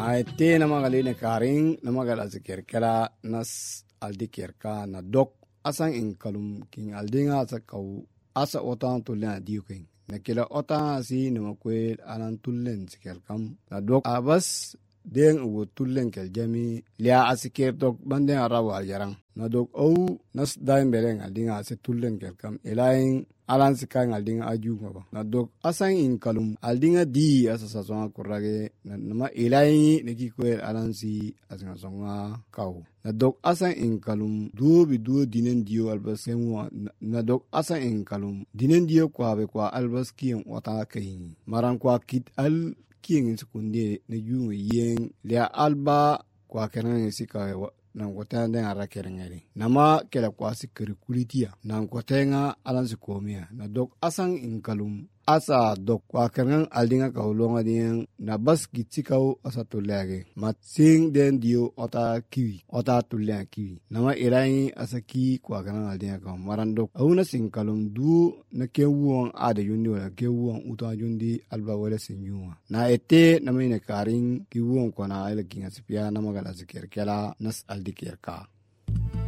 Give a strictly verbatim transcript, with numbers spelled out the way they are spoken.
na te na magaline karing na magala zikirkela nas aldikirka na dok asan in kalum king aldinga sa kau asa otan tulen adiuking na kila otan si na makwel anan tulen zikirkam na dok abas den ugo tulen kel jami lia asikir dok banden arawa jarang na dok au nas daim bereng aldinga se tulen kelkam elaing alan sikang aldinga aju ngaba na dok asan in kalum aldinga di asa sasonga kurage na nama elaing neki kwel alan si asanga songa kau na dok asan in kalum duo bi duo dinen dio albas semwa na dok asan in kalum dinen dio kwa be kwa albas kiyong wata kai maran kwa kit al kiyeng sekunde na junga yeng lia alba kwa kenan sika nan kotanga den ara kerengeri nama kela kwa sikri kulitia nan kotenga alan sikomia na dok asan in kalum asa dok kwa kenan aldinga ka ulonga dien na bas gitsikau asa tulage mat sing den dio ota kiwi ota tulya kiwi nama irai asa ki kwa kenan aldinga ka maran dok auna sing kalum du na kewuon ade yundi wala kewuon uta yundi alba wala sinjuma na ete nama ine karing kiwuon kona ile kinga sipia nama gala zikir kela nas aldikirka.